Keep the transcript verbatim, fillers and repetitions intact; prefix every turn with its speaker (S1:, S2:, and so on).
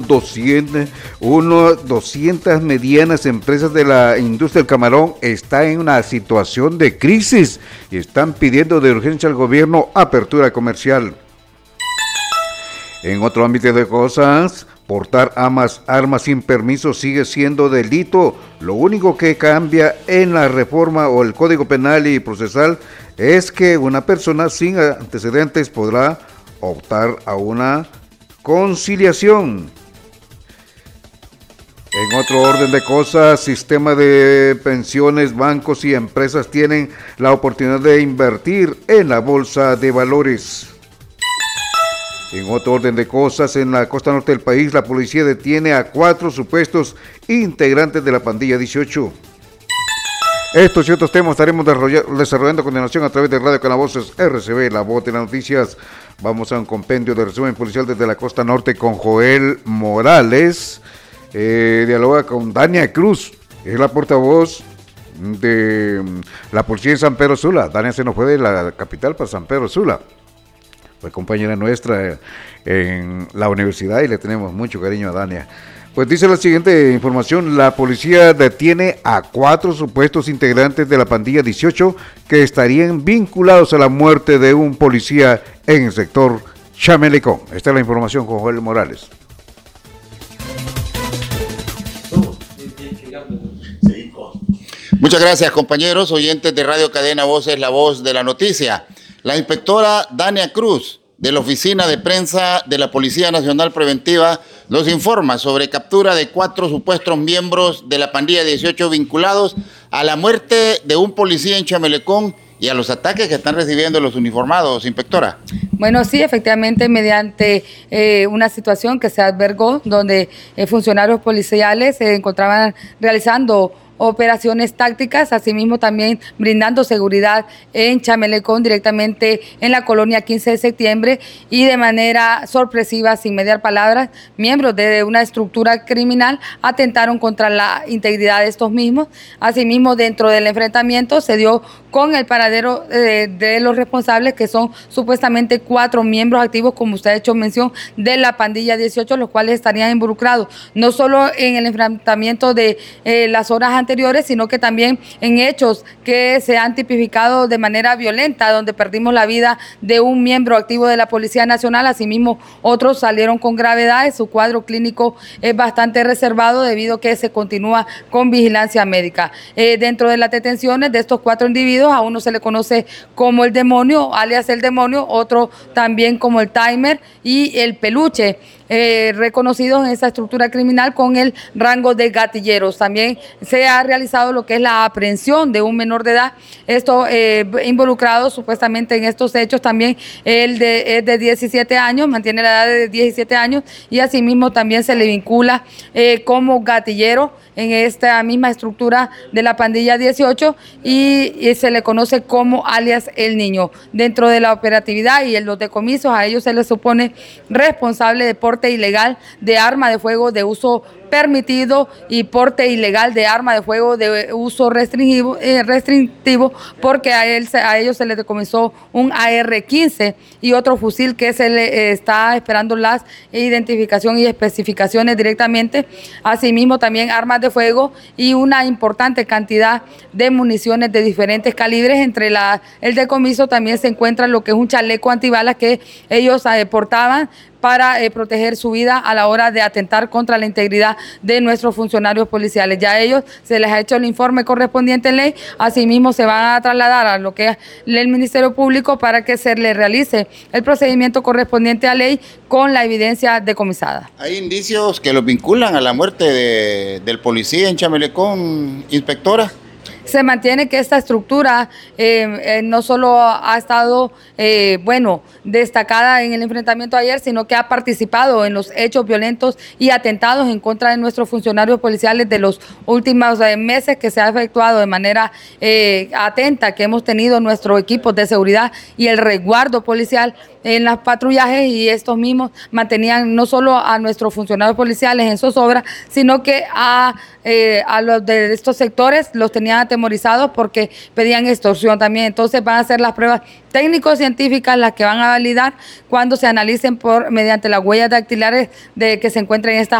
S1: doscientas, uno, doscientas medianas empresas de la industria del camarón están en una situación de crisis y están pidiendo de urgencia al gobierno apertura comercial. En otro ámbito de cosas, portar armas, armas sin permiso sigue siendo delito. Lo único que cambia en la reforma o el Código Penal y Procesal es que una persona sin antecedentes podrá optar a una conciliación. En otro orden de cosas, sistema de pensiones, bancos y empresas tienen la oportunidad de invertir en la bolsa de valores. En otro orden de cosas, en la costa norte del país, la policía detiene a cuatro supuestos integrantes de la pandilla dieciocho. Estos y otros temas estaremos desarrollando a continuación a través de Radio Canavoces R C B, la voz de las noticias. Vamos a un compendio de resumen policial desde la costa norte con Joel Morales. Eh, dialoga con Dania Cruz, es la portavoz de la policía en San Pedro Sula. Dania se nos fue de la capital para San Pedro Sula. Fue compañera nuestra en la universidad y le tenemos mucho cariño a Dania. Pues dice la siguiente información: la policía detiene a cuatro supuestos integrantes de la pandilla dieciocho que estarían vinculados a la muerte de un policía en el sector Chamelecón. Esta es la información con Joel Morales.
S2: Muchas gracias, compañeros, oyentes de Radio Cadena Voces, la voz de la noticia. La inspectora Dania Cruz, de la Oficina de Prensa de la Policía Nacional Preventiva, nos informa sobre captura de cuatro supuestos miembros de la pandilla dieciocho vinculados a la muerte de un policía en Chamelecón y a los ataques que están recibiendo los uniformados, inspectora.
S3: Bueno, sí, efectivamente, mediante eh, una situación que se albergó, donde eh, funcionarios policiales se encontraban realizando operaciones tácticas, asimismo también brindando seguridad en Chamelecón, directamente en la colonia quince de septiembre, y de manera sorpresiva, sin mediar palabras, miembros de una estructura criminal atentaron contra la integridad de estos mismos. Asimismo, dentro del enfrentamiento se dio con el paradero eh, de los responsables, que son supuestamente cuatro miembros activos, como usted ha hecho mención, de la pandilla dieciocho, los cuales estarían involucrados no solo en el enfrentamiento de eh, las horas anteriores, sino que también en hechos que se han tipificado de manera violenta, donde perdimos la vida de un miembro activo de la Policía Nacional. Asimismo, otros salieron con gravedades. Su cuadro clínico es bastante reservado debido a que se continúa con vigilancia médica. Eh, dentro de las detenciones de estos cuatro individuos, a uno se le conoce como el demonio, alias el demonio, otro también como el timer y el peluche, eh, reconocidos en esa estructura criminal con el rango de gatilleros. También se ha realizado lo que es la aprehensión de un menor de edad, esto eh, involucrado supuestamente en estos hechos. También él de, es de diecisiete años, mantiene la edad de diecisiete años, y asimismo también se le vincula eh, como gatillero en esta misma estructura de la pandilla dieciocho, y, y se le conoce como alias el niño. Dentro de la operatividad y en los decomisos, a ellos se les supone responsable de porte ilegal de arma de fuego de uso permitido y porte ilegal de arma de fuego de uso restringivo, eh, restrictivo, porque a, él, a ellos se les decomisó un A R quince y otro fusil que se le eh, está esperando las identificación y especificaciones directamente. Asimismo, también armas de fuego y una importante cantidad de municiones de diferentes calibres. Entre la, el decomiso también se encuentra lo que es un chaleco antibalas que ellos eh, portaban para eh, proteger su vida a la hora de atentar contra la integridad de nuestros funcionarios policiales. Ya a ellos se les ha hecho el informe correspondiente en ley, asimismo se van a trasladar a lo que es el Ministerio Público para que se les realice el procedimiento correspondiente a ley con la evidencia decomisada.
S2: ¿Hay indicios que los vinculan a la muerte de, del policía en Chamelecón, inspectora?
S3: Se mantiene que esta estructura eh, eh, no solo ha estado, eh, bueno, destacada en el enfrentamiento ayer, sino que ha participado en los hechos violentos y atentados en contra de nuestros funcionarios policiales de los últimos eh, meses, que se ha efectuado de manera eh, atenta, que hemos tenido nuestros equipos de seguridad y el resguardo policial en los patrullajes, y estos mismos mantenían no solo a nuestros funcionarios policiales en zozobra, sino que a, eh, a los de estos sectores los tenían atemorizados porque pedían extorsión también. Entonces van a ser las pruebas técnico-científicas las que van a validar cuando se analicen por mediante las huellas dactilares de que se encuentren en estas